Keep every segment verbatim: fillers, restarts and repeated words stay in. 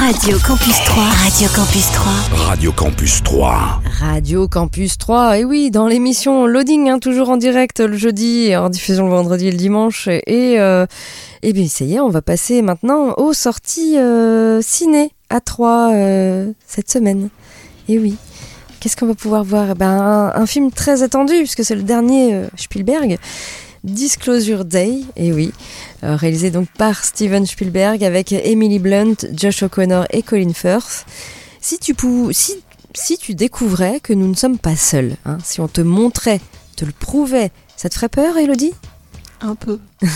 Radio Campus trois. Radio Campus trois. Radio Campus trois. Radio Campus trois, et oui, dans l'émission Loading, hein, toujours en direct le jeudi, en diffusion le vendredi et le dimanche. Et, euh, et bien ça y est, on va passer maintenant aux sorties euh, ciné à Troyes euh, cette semaine. Et oui, qu'est-ce qu'on va pouvoir voir? ben, un, un film très attendu, puisque c'est le dernier euh, Spielberg, Disclosure Day, et oui, euh, réalisé donc par Steven Spielberg avec Emily Blunt, Josh O'Connor et Colin Firth. Si tu, pou- si, si tu découvrais que nous ne sommes pas seuls, hein, si on te montrait, te le prouvait, ça te ferait peur, Elodie ? Un peu.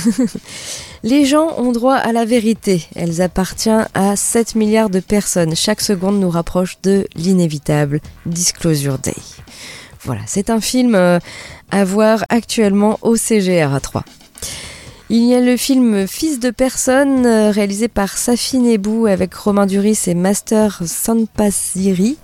Les gens ont droit à la vérité. Elle appartient à sept milliards de personnes. Chaque seconde nous rapproche de l'inévitable Disclosure Day. Voilà, c'est un film euh, à voir actuellement au C G R à Troyes. Il y a le film Fils de personne, euh, réalisé par Safi Nebou avec Romain Duris et Master Sanpasiri.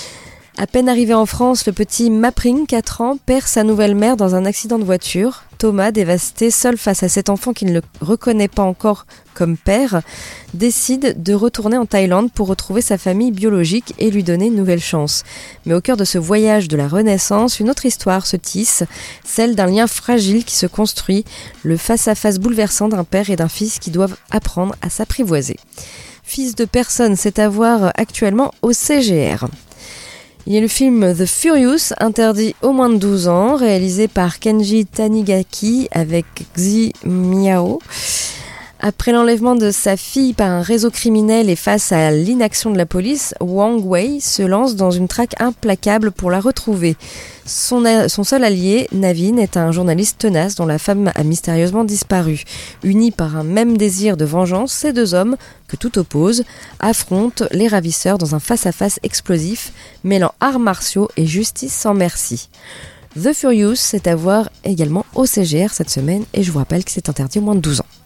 À peine arrivé en France, le petit Mapring, quatre ans, perd sa nouvelle mère dans un accident de voiture. Thomas, dévasté, seul face à cet enfant qu'il ne le reconnaît pas encore comme père, décide de retourner en Thaïlande pour retrouver sa famille biologique et lui donner une nouvelle chance. Mais au cœur de ce voyage de la Renaissance, une autre histoire se tisse, celle d'un lien fragile qui se construit, le face-à-face bouleversant d'un père et d'un fils qui doivent apprendre à s'apprivoiser. Fils de personne, c'est à voir actuellement au C G R. Il y a le film The Furious, interdit aux moins de douze ans, réalisé par Kenji Tanigaki avec Xi Miao. Après l'enlèvement de sa fille par un réseau criminel et face à l'inaction de la police, Wang Wei se lance dans une traque implacable pour la retrouver. Son, a- son seul allié, Navin, est un journaliste tenace dont la femme a mystérieusement disparu. Unis par un même désir de vengeance, ces deux hommes, que tout oppose, affrontent les ravisseurs dans un face-à-face explosif, mêlant arts martiaux et justice sans merci. The Furious, c'est à voir également au C G R cette semaine, et je vous rappelle que c'est interdit aux moins de douze ans.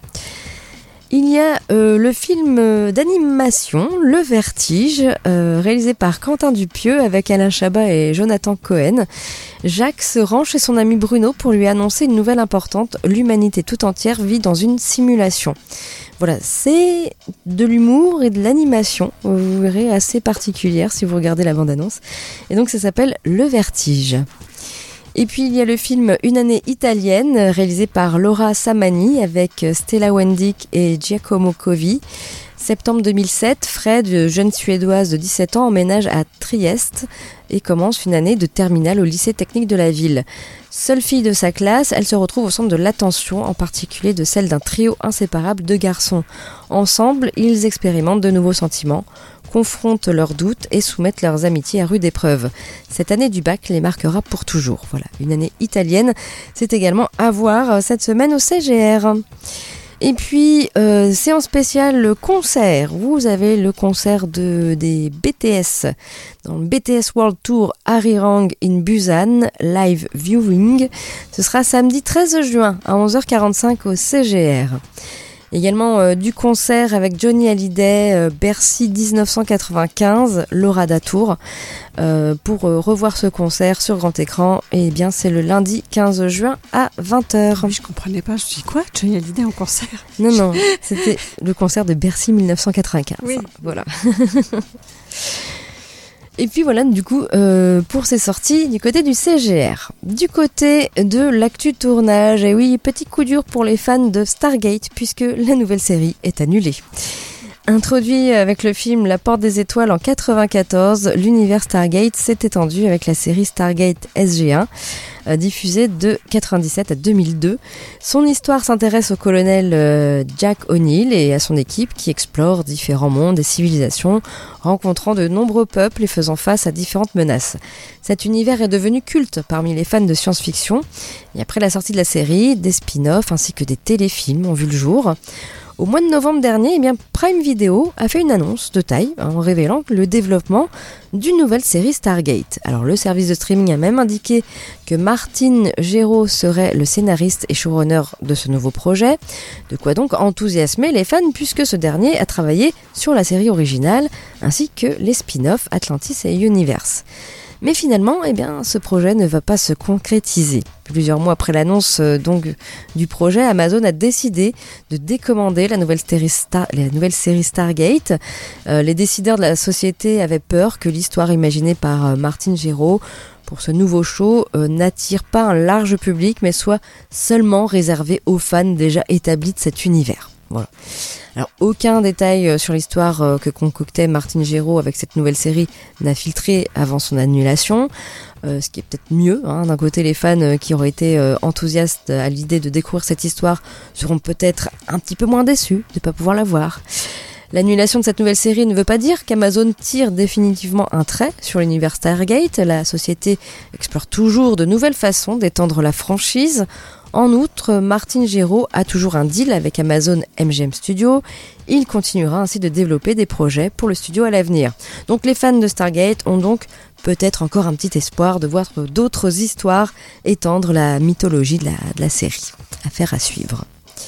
Il y a euh, le film euh, d'animation Le Vertige, euh, réalisé par Quentin Dupieux avec Alain Chabat et Jonathan Cohen. Jacques se rend chez son ami Bruno pour lui annoncer une nouvelle importante. L'humanité tout entière vit dans une simulation. Voilà, c'est de l'humour et de l'animation, vous verrez, assez particulière si vous regardez la bande-annonce. Et donc ça s'appelle Le Vertige. Et puis il y a le film Une année italienne, réalisé par Laura Samani avec Stella Wendick et Giacomo Covi. Septembre deux mille sept, Fred, jeune Suédoise de dix-sept ans, emménage à Trieste et commence une année de terminale au lycée technique de la ville. Seule fille de sa classe, elle se retrouve au centre de l'attention, en particulier de celle d'un trio inséparable de garçons. Ensemble, ils expérimentent de nouveaux sentiments, confrontent leurs doutes et soumettent leurs amitiés à rude épreuve. Cette année du bac les marquera pour toujours. Voilà, une année italienne, c'est également à voir cette semaine au C G R. Et puis, euh, séance spéciale le concert. Vous avez le concert de, des B T S, dans le B T S World Tour Arirang in Busan, live viewing. Ce sera samedi treize juin à onze heures quarante-cinq au C G R. Également euh, du concert avec Johnny Hallyday, euh, Bercy dix-neuf cent quatre-vingt-quinze, Laura Datour. Euh, pour euh, revoir ce concert sur grand écran, et bien c'est le lundi quinze juin à vingt heures. Oui, je comprenais pas, je me dis quoi, Johnny Hallyday en concert? Non, non, c'était le concert de Bercy dix-neuf cent quatre-vingt-quinze. Oui. Voilà. Et puis voilà, du coup, euh, pour ces sorties du côté du C G R. Du côté de l'actu tournage, et oui, petit coup dur pour les fans de Stargate, puisque la nouvelle série est annulée. Introduit avec le film La Porte des Étoiles en quatre-vingt-quatorze, l'univers Stargate s'est étendu avec la série Stargate S G un, euh, diffusée de quatre-vingt-dix-sept à deux mille deux. Son histoire s'intéresse au colonel euh, Jack O'Neill et à son équipe qui explore différents mondes et civilisations, rencontrant de nombreux peuples et faisant face à différentes menaces. Cet univers est devenu culte parmi les fans de science-fiction. Et après la sortie de la série, des spin-offs ainsi que des téléfilms ont vu le jour. Au mois de novembre dernier, eh bien, Prime Video a fait une annonce de taille en révélant le développement d'une nouvelle série Stargate. Alors le service de streaming a même indiqué que Martin Gero serait le scénariste et showrunner de ce nouveau projet. De quoi donc enthousiasmer les fans puisque ce dernier a travaillé sur la série originale ainsi que les spin-offs Atlantis et Universe. Mais finalement, eh bien, ce projet ne va pas se concrétiser. Plusieurs mois après l'annonce euh, donc, du projet, Amazon a décidé de décommander la nouvelle série, Star, la nouvelle série Stargate. Euh, les décideurs de la société avaient peur que l'histoire imaginée par euh, Martin Gero pour ce nouveau show euh, n'attire pas un large public, mais soit seulement réservé aux fans déjà établis de cet univers. Voilà. Alors, aucun détail sur l'histoire euh, que concoctait Martin Gero avec cette nouvelle série n'a filtré avant son annulation, euh, ce qui est peut-être mieux. Hein. D'un côté, les fans euh, qui auraient été euh, enthousiastes à l'idée de découvrir cette histoire seront peut-être un petit peu moins déçus de ne pas pouvoir la voir. L'annulation de cette nouvelle série ne veut pas dire qu'Amazon tire définitivement un trait sur l'univers Stargate. La société explore toujours de nouvelles façons d'étendre la franchise. En outre, Martin Gero a toujours un deal avec Amazon M G M Studios. Il continuera ainsi de développer des projets pour le studio à l'avenir. Donc les fans de Stargate ont donc peut-être encore un petit espoir de voir d'autres histoires étendre la mythologie de la, de la série. Affaire à suivre.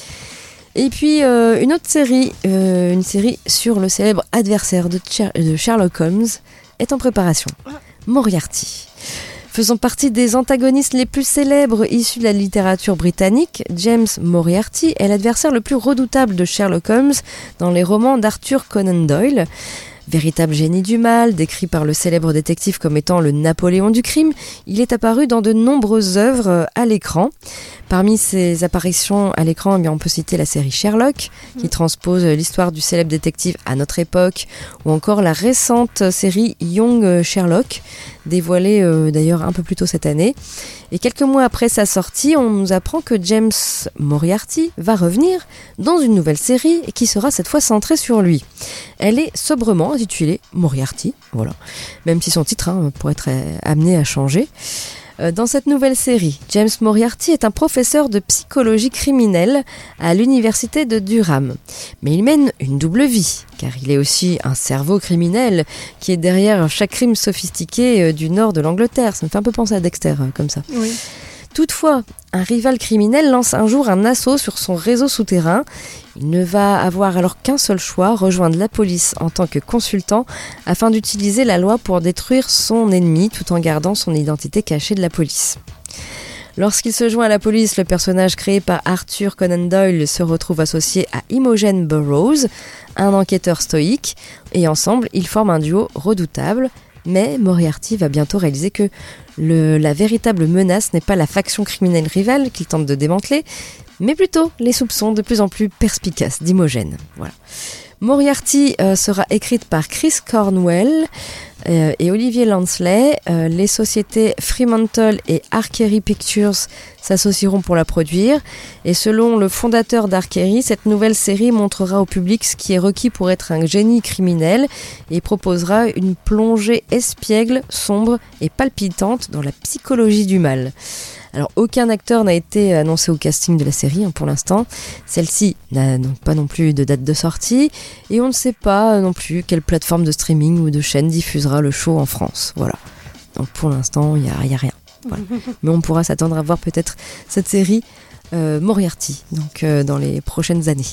Et puis euh, une autre série, euh, une série sur le célèbre adversaire de, Cher- de Sherlock Holmes est en préparation. Moriarty. Faisant partie des antagonistes les plus célèbres issus de la littérature britannique, James Moriarty est l'adversaire le plus redoutable de Sherlock Holmes dans les romans d'Arthur Conan Doyle. Véritable génie du mal, décrit par le célèbre détective comme étant le Napoléon du crime, il est apparu dans de nombreuses œuvres à l'écran. Parmi ses apparitions à l'écran, eh bien, on peut citer la série Sherlock, qui transpose l'histoire du célèbre détective à notre époque, ou encore la récente série Young Sherlock, dévoilée euh, d'ailleurs un peu plus tôt cette année. Et quelques mois après sa sortie, on nous apprend que James Moriarty va revenir dans une nouvelle série qui sera cette fois centrée sur lui. Elle est sobrement intitulée Moriarty, voilà, même si son titre hein, pourrait être amené à changer. Dans cette nouvelle série, James Moriarty est un professeur de psychologie criminelle à l'université de Durham. Mais il mène une double vie, car il est aussi un cerveau criminel qui est derrière chaque crime sophistiqué du nord de l'Angleterre. Ça me fait un peu penser à Dexter, comme ça. Oui. Toutefois, un rival criminel lance un jour un assaut sur son réseau souterrain. Il ne va avoir alors qu'un seul choix, rejoindre la police en tant que consultant afin d'utiliser la loi pour détruire son ennemi tout en gardant son identité cachée de la police. Lorsqu'il se joint à la police, le personnage créé par Arthur Conan Doyle se retrouve associé à Imogen Burroughs, un enquêteur stoïque, et ensemble, ils forment un duo redoutable. Mais Moriarty va bientôt réaliser que le, la véritable menace n'est pas la faction criminelle rivale qu'il tente de démanteler, mais plutôt les soupçons de plus en plus perspicaces d'Imogen. Voilà. Moriarty euh, sera écrite par Chris Cornwell euh, et Olivier Lansley. Euh, les sociétés Fremantle et Archery Pictures s'associeront pour la produire. Et selon le fondateur d'Archery, cette nouvelle série montrera au public ce qui est requis pour être un génie criminel et proposera une plongée espiègle, sombre et palpitante dans la psychologie du mal. Alors, aucun acteur n'a été annoncé au casting de la série hein, pour l'instant. Celle-ci n'a donc pas non plus de date de sortie et on ne sait pas non plus quelle plateforme de streaming ou de chaîne diffusera le show en France. Voilà. Donc pour l'instant, il n'y a, y a rien. Voilà. Mais on pourra s'attendre à voir peut-être cette série euh, Moriarty donc, euh, dans les prochaines années.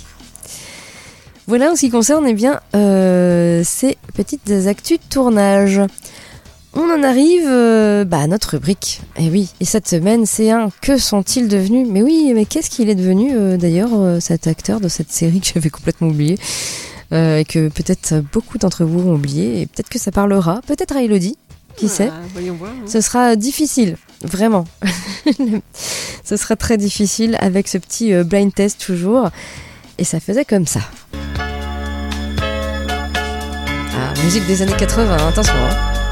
Voilà en ce qui concerne eh bien, euh, ces petites actus de tournage. On en arrive euh, bah, à notre rubrique. Et oui, et cette semaine, c'est un « Que sont-ils devenus ?» Mais oui, mais qu'est-ce qu'il est devenu euh, d'ailleurs, euh, cet acteur de cette série que j'avais complètement oublié euh, et que peut-être beaucoup d'entre vous ont oublié. Et peut-être que ça parlera, peut-être à Elodie, qui ah, sait. Voyons voir. Hein. Ce sera difficile, vraiment. Ce sera très difficile avec ce petit euh, blind test toujours. Et ça faisait comme ça. Ah, musique des années quatre-vingts, attention hein.